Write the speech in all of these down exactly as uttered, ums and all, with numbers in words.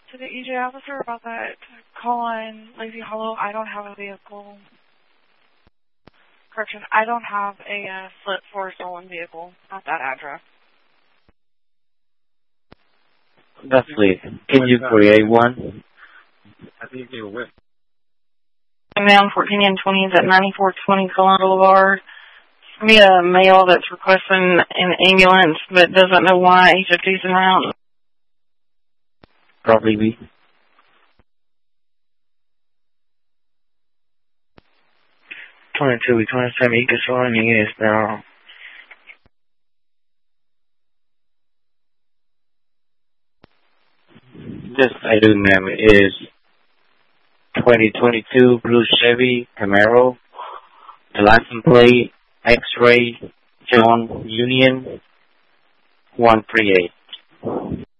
To the E J officer about that call on Lazy Hollow, I don't have a vehicle. Correction, I don't have a uh, slip for a stolen vehicle at that address. That's late. Can you create one? I think they were with. Ma'am, fourteen and twenty is at ninety-four twenty Colon Boulevard. For me, a male that's requesting an ambulance but doesn't know why H F T's en route. Probably me. twenty-two, twenty-seven, you can show me is now. This I do, ma'am, is twenty twenty-two Blue Chevy Camaro. The license plate X-ray John Union one three eight.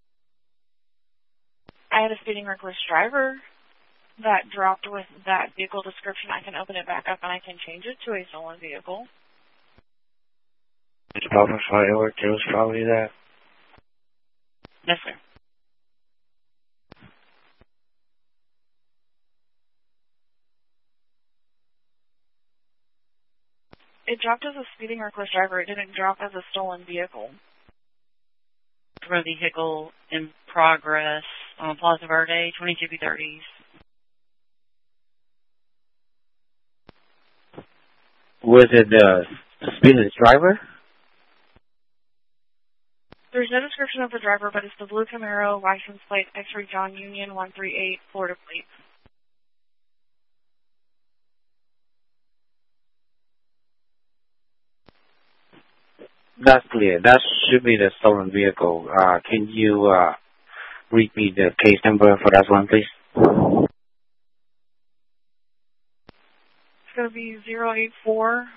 I had a speeding reckless driver that dropped with that vehicle description. I can open it back up and I can change it to a stolen vehicle. It's probably firework. It was probably that. Yes, sir. It dropped as a speeding reckless driver. It didn't drop as a stolen vehicle. From a vehicle in progress on Plaza Verde, twenty-two B thirties. Was it the speedless driver? There's no description of the driver, but it's the blue Camaro, license plate X-ray John Union one three eight, Florida plate. That's clear. That should be the stolen vehicle. Uh, can you uh, repeat the case number for that one, please? It's going to be zero eight four